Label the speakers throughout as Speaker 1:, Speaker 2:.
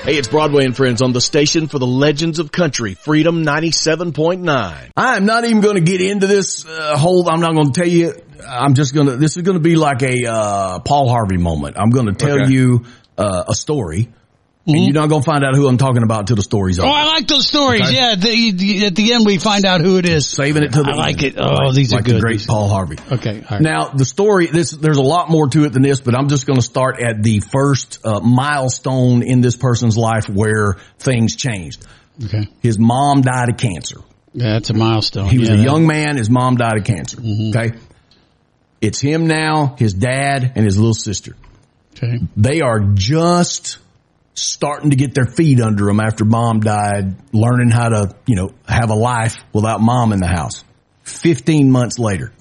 Speaker 1: Hey, it's Broadway and Friends on the station for the legends of country, Freedom 97.9.
Speaker 2: I'm not even going to get into this I'm not going to tell you. This is going to be like a Paul Harvey moment. I'm going to tell you a story. And you're not going to find out who I'm talking about until the story's over.
Speaker 3: Oh, I like those stories. Okay? Yeah, at the end we find out who it is.
Speaker 2: Saving it to the end.
Speaker 3: I like it. Oh, these are good.
Speaker 2: The great Paul Harvey.
Speaker 3: Okay, all right.
Speaker 2: Now, the story, there's a lot more to it than this, but I'm just going to start at the first milestone in this person's life where things changed.
Speaker 3: Okay.
Speaker 2: His mom died of cancer.
Speaker 3: Yeah, that's a milestone.
Speaker 2: He was a young man. His mom died of cancer. Okay. It's him now, his dad, and his little sister.
Speaker 3: Okay.
Speaker 2: They are just starting to get their feet under them after mom died, learning how to, have a life without mom in the house. 15 months,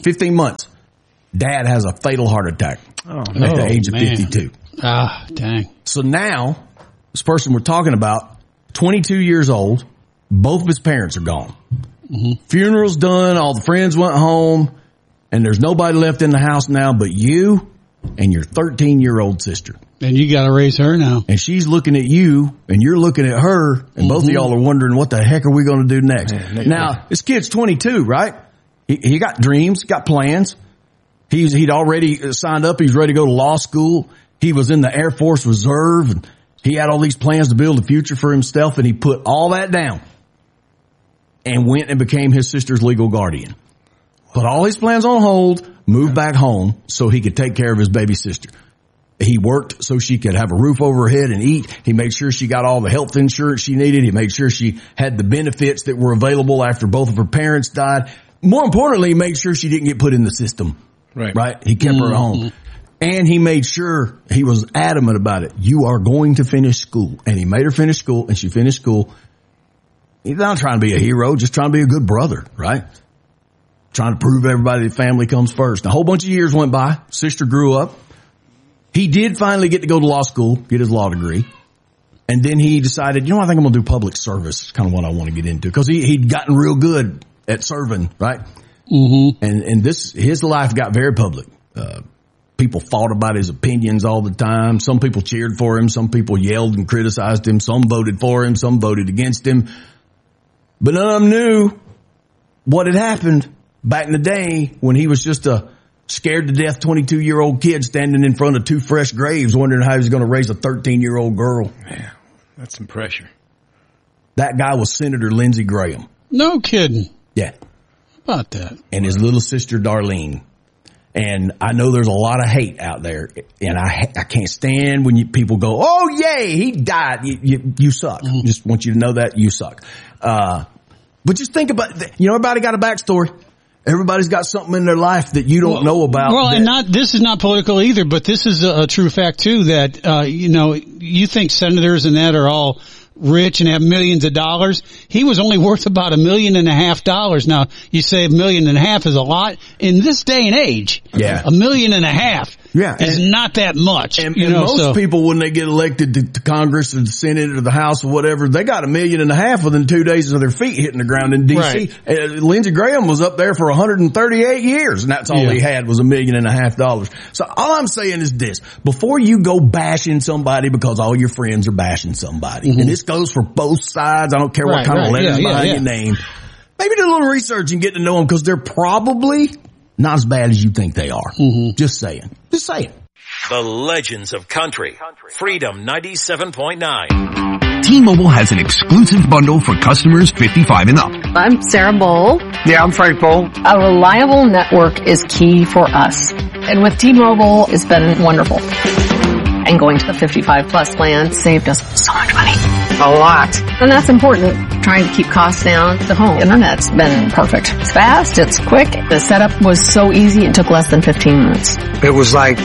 Speaker 2: dad has a fatal heart attack at the age of 52.
Speaker 3: Ah, dang.
Speaker 2: So now, this person we're talking about, 22 years old, both of his parents are gone. Funeral's done, all the friends went home, and there's nobody left in the house now but you and your 13-year-old sister.
Speaker 3: And you got to raise her now.
Speaker 2: And she's looking at you, and you're looking at her, and both of y'all are wondering, what the heck are we going to do next? Now, this kid's 22, right? He got dreams, got plans. He'd already signed up. He's ready to go to law school. He was in the Air Force Reserve, and he had all these plans to build a future for himself, and he put all that down and went and became his sister's legal guardian. Put all his plans on hold, moved back home so he could take care of his baby sister. He worked so she could have a roof over her head and eat. He made sure she got all the health insurance she needed. He made sure she had the benefits that were available after both of her parents died. More importantly, he made sure she didn't get put in the system. Right? He kept her at home. And he made sure, he was adamant about it. You are going to finish school. And he made her finish school, and she finished school. He's not trying to be a hero, just trying to be a good brother, right? Trying to prove everybody the family comes first. A whole bunch of years went by. Sister grew up. He did finally get to go to law school, get his law degree. And then he decided, I think I'm going to do public service. It's kind of what I want to get into. Because he'd gotten real good at serving, right? And his life got very public. People fought about his opinions all the time. Some people cheered for him. Some people yelled and criticized him. Some voted for him. Some voted against him. But none of them knew what had happened back in the day when he was just a scared to death 22-year-old kid standing in front of two fresh graves wondering how he was going to raise a 13-year-old girl.
Speaker 4: Yeah, that's some pressure.
Speaker 2: That guy was Senator Lindsey Graham.
Speaker 3: No kidding.
Speaker 2: Yeah.
Speaker 3: How about that?
Speaker 2: And his little sister Darlene. And I know there's a lot of hate out there, and I can't stand when people go, oh, yay, he died. You suck. Just want you to know that you suck. But just think about, everybody got a backstory. Everybody's got something in their life that you don't know about.
Speaker 3: Well, and this is not political either, but this is a true fact too that, you think senators and that are all rich and have millions of dollars. He was only worth about $1.5 million. Now, you say $1.5 million is a lot in this day and age.
Speaker 2: Yeah.
Speaker 3: $1.5 million.
Speaker 2: Yeah.
Speaker 3: Is not that much.
Speaker 2: And most people, when they get elected to Congress or the Senate or the House or whatever, they got $1.5 million within 2 days of their feet hitting the ground in D.C. Right. Lindsey Graham was up there for 138 years, and that's all he had was $1.5 million. So all I'm saying is this. Before you go bashing somebody because all your friends are bashing somebody, and this goes for both sides, I don't care what kind of letters behind your name, maybe do a little research and get to know them because they're probably not as bad as you think they are. Just saying.
Speaker 1: The Legends of Country. Freedom 97.9.
Speaker 5: T-Mobile has an exclusive bundle for customers 55 and up.
Speaker 6: I'm Sarah Bowl.
Speaker 7: Yeah, I'm Frank Bowl.
Speaker 6: A reliable network is key for us. And with T-Mobile, it's been wonderful. And going to the 55 plus plan saved us so much money.
Speaker 7: A lot.
Speaker 6: And that's important. Trying to keep costs down. The home internet's been perfect. It's fast. It's quick. The setup was so easy. It took less than 15 minutes.
Speaker 7: It was like,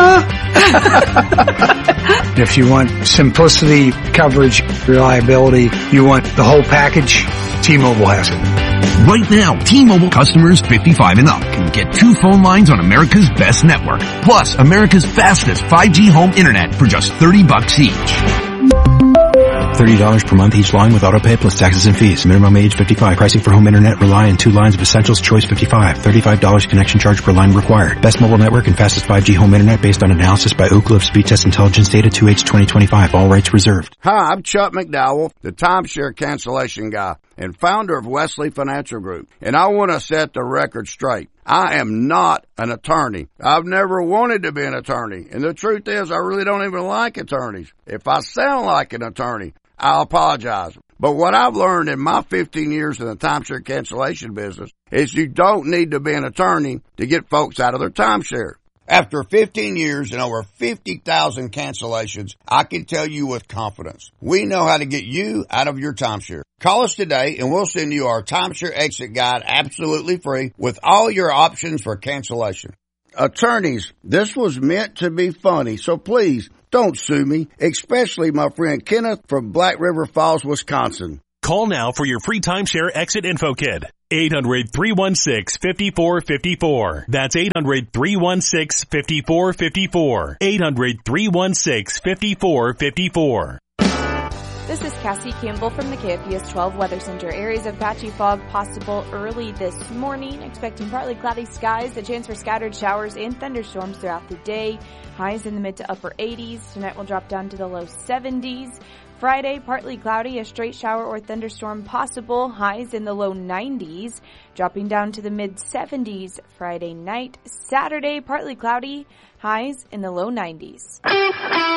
Speaker 7: if you want simplicity, coverage, reliability, you want the whole package, T-Mobile has it.
Speaker 5: Right now, T-Mobile customers 55 and up can get 2 phone lines on America's best network, plus America's fastest 5G home internet for just $30 each.
Speaker 8: $30 per month each line with autopay plus taxes and fees. Minimum age 55. Pricing for home internet rely on 2 lines of Essentials Choice 55. $35 connection charge per line required. Best mobile network and fastest 5G home internet based on analysis by Oak Cliff Speed Test Intelligence data 2H2025. All rights reserved.
Speaker 9: Hi, I'm Chuck McDowell, the timeshare cancellation guy and founder of Wesley Financial Group. And I want to set the record straight. I am not an attorney. I've never wanted to be an attorney. And the truth is, I really don't even like attorneys. If I sound like an attorney, I'll apologize. But what I've learned in my 15 years in the timeshare cancellation business is you don't need to be an attorney to get folks out of their timeshare. After 15 years and over 50,000 cancellations, I can tell you with confidence, we know how to get you out of your timeshare. Call us today and we'll send you our timeshare exit guide absolutely free with all your options for cancellation. Attorneys, this was meant to be funny, so please don't sue me, especially my friend Kenneth from Black River Falls, Wisconsin.
Speaker 10: Call now for your free timeshare exit info kit. 800-316-5454. That's 800-316-5454. 800-316-5454.
Speaker 11: This is Cassie Campbell from the KFBS 12 Weather Center. Areas of patchy fog possible early this morning. Expecting partly cloudy skies, a chance for scattered showers and thunderstorms throughout the day. Highs in the mid to upper 80s. Tonight will drop down to the low 70s. Friday, partly cloudy, a straight shower or thunderstorm possible. Highs in the low 90s, dropping down to the mid 70s Friday night. Saturday, partly cloudy, highs in the low 90s.